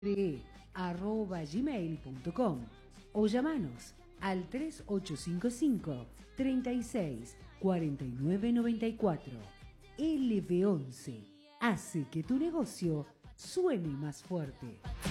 gmail.com o llamanos al 3855 36 49 94. LV11 hace que tu negocio suene más fuerte.